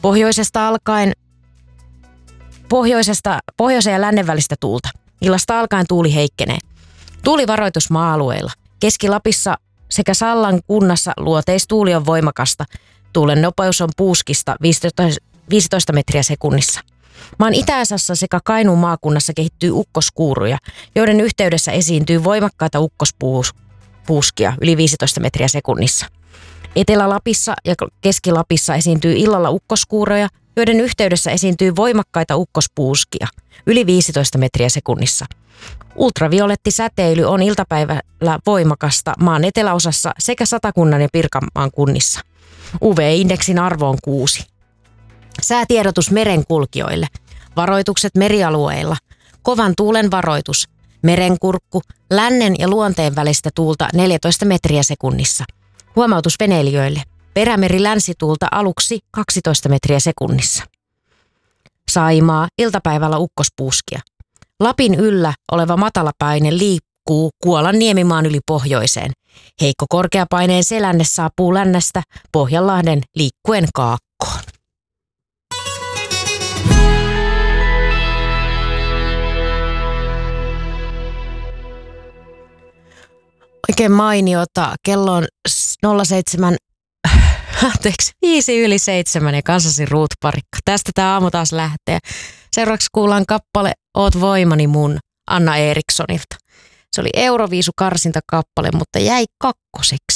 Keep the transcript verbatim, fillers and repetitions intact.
Pohjoisesta alkaen, pohjoisesta, pohjoisen ja lännen välistä tuulta. Illasta alkaen tuuli heikkenee. Tuulivaroitus maa-alueilla. Keski-Lapissa sekä Sallan kunnassa luoteistuuli on voimakasta. Tuulen nopeus on puuskista viisitoista metriä sekunnissa. Maan itäisessä sekä Kainuun maakunnassa kehittyy ukkoskuuruja, joiden yhteydessä esiintyy voimakkaita ukkospuuskia yli viisitoista metriä sekunnissa. Etelä-Lapissa ja Keski-Lapissa esiintyy illalla ukkoskuuroja, joiden yhteydessä esiintyy voimakkaita ukkospuuskia yli viisitoista metriä sekunnissa. Ultraviolettisäteily on iltapäivällä voimakasta maan eteläosassa sekä Satakunnan ja Pirkanmaan kunnissa. U V-indeksin arvo on kuusi. Säätiedotus merenkulkijoille. Varoitukset merialueilla. Kovan tuulen varoitus. Merenkurkku. Lännen ja luonteen välistä tuulta neljätoista metriä sekunnissa. Huomautus veneilijöille. Perämeri länsituulta aluksi kaksitoista metriä sekunnissa. Saimaa. Iltapäivällä ukkospuuskia. Lapin yllä oleva matalapaine liikkuu Kuolan niemimaan yli pohjoiseen. Heikko korkeapaineen selänne saapuu lännästä Pohjanlahden liikkuen kaakkoon. Oikein mainiota. Kello on nolla seitsemän, anteeksi, viisi yli seitsemän ja kanssasi Ruut Parikka. Tästä tämä aamu taas lähtee. Seuraavaksi kuullaan kappale Oot voimani mun Anna Erikssonilta. Se oli Euroviisu karsintakappale, mutta jäi kakkoseksi.